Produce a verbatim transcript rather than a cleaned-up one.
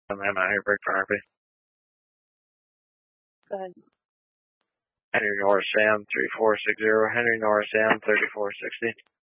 I'm out here, break for R P. Go ahead. Henry North Sam three four six zero, Henry North Sam thirty-four sixty.